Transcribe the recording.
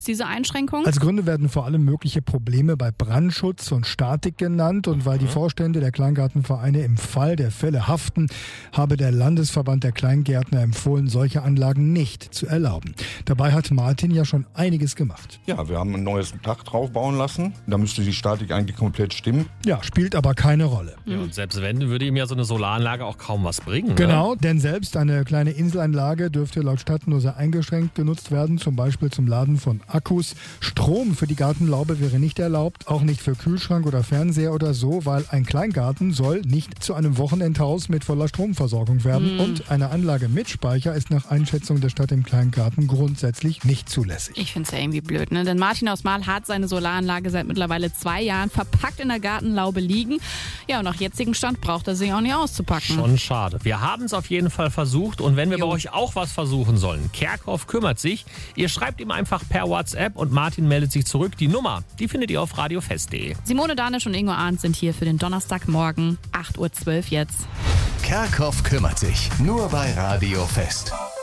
diese Einschränkung? Als Gründe werden vor allem mögliche Probleme bei Brandschutz und Statik genannt. Und weil die Vorstände der Kleingartenvereine im Fall der Fälle haften, habe der Landesverband der Kleingärtner empfohlen, solche Anlagen nicht zu erlauben. Dabei hat Martin ja schon einiges gemacht. Ja, wir haben ein neues Dach drauf bauen lassen. Da müsste die Statik eigentlich komplett stimmen. Ja, spielt aber keine Rolle. Ja, und selbst wenn, würde ihm ja so eine Solaranlage auch kaum was bringen. Genau, denn selbst eine kleine Inselanlage dürfte laut Stadt nur sehr eingeschränkt genutzt werden, zum Beispiel zum Laden von Akkus. Strom für die Gartenlaube wäre nicht erlaubt, auch nicht für Kühlschrank oder Fernseher oder so, weil ein Kleingarten soll nicht zu einem Wochenendhaus mit voller Stromversorgung werden. Und eine Anlage mit Speicher ist nach Einschätzung der Stadt im Kleingarten grundsätzlich nicht zulässig. Ich finde es ja irgendwie blöd, ne? Denn Martin aus Marl hat seine Solaranlage seit mittlerweile 2 Jahren verpackt in der Gartenlaube liegen. Ja, und nach jetzigem Stand braucht er sich auch nicht auszupacken. Schon schade. Wir haben es auf jeden Fall versucht und wenn wir bei euch auch was versuchen sollen, Kerkhoff kümmert sich. Ihr schreibt ihm einfach per WhatsApp und Martin meldet sich zurück. Die Nummer, die findet ihr auf radiofest.de. Simone Danisch und Ingo Arndt sind hier für den Donnerstagmorgen, 8:12 Uhr jetzt. Kerkhoff kümmert sich. Nur bei Radio Fest.